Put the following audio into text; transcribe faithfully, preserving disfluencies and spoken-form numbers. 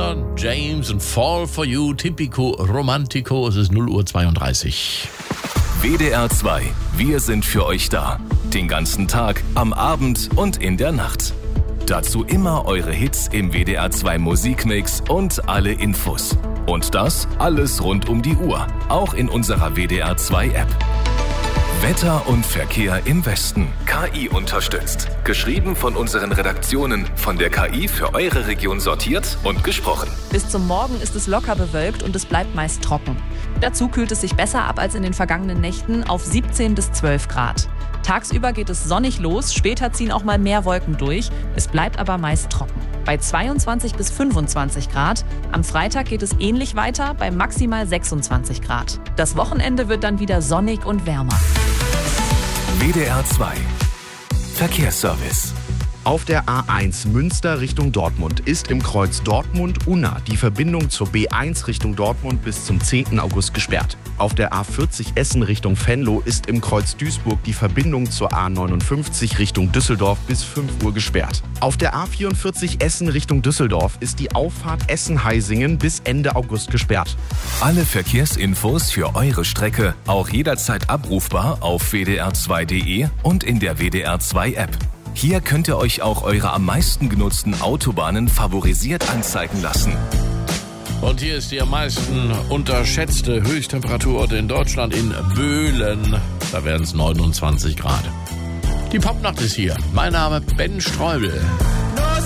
Taylor, James und Fall for You, Typico Romantico. Es ist null Uhr zweiunddreißig. W D R zwei, wir sind für euch da. Den ganzen Tag, am Abend und in der Nacht. Dazu immer eure Hits im W D R zwei Musikmix und alle Infos. Und das alles rund um die Uhr, auch in unserer W D R zwei App. Wetter und Verkehr im Westen. K I unterstützt. Geschrieben von unseren Redaktionen, von der K I für eure Region sortiert und gesprochen. Bis zum Morgen ist es locker bewölkt und es bleibt meist trocken. Dazu kühlt es sich besser ab als in den vergangenen Nächten auf siebzehn bis zwölf Grad. Tagsüber geht es sonnig los, später ziehen auch mal mehr Wolken durch. Es bleibt aber meist trocken. Bei zweiundzwanzig bis fünfundzwanzig Grad. Am Freitag geht es ähnlich weiter bei maximal sechsundzwanzig Grad. Das Wochenende wird dann wieder sonnig und wärmer. W D R zwei Verkehrsservice. Auf der A eins Münster Richtung Dortmund ist im Kreuz Dortmund-Unna die Verbindung zur B eins Richtung Dortmund bis zum zehnten August gesperrt. Auf der A vierzig Essen Richtung Venlo ist im Kreuz Duisburg die Verbindung zur A neunundfünfzig Richtung Düsseldorf bis fünf Uhr gesperrt. Auf der A vierundvierzig Essen Richtung Düsseldorf ist die Auffahrt Essen-Heisingen bis Ende August gesperrt. Alle Verkehrsinfos für eure Strecke auch jederzeit abrufbar auf w d r zwei punkt d e und in der W D R zwei App. Hier könnt ihr euch auch eure am meisten genutzten Autobahnen favorisiert anzeigen lassen. Und hier ist die am meisten unterschätzte Höchsttemperatur in Deutschland in Böhlen. Da werden es neunundzwanzig Grad. Die Popnacht ist hier. Mein Name Ben Streubel.